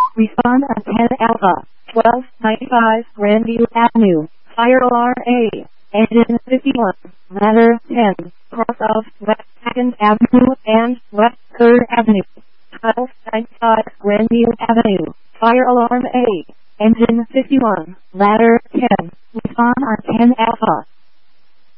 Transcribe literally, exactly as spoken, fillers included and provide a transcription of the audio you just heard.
Respond on ten Alpha, twelve ninety-five Grandview Avenue, Fire Alarm A, Engine fifty-one, Ladder ten, cross of West second Avenue and West third Avenue, twelve ninety-five Grandview Avenue, Fire Alarm A, Engine fifty-one, Ladder ten, respond on ten Alpha.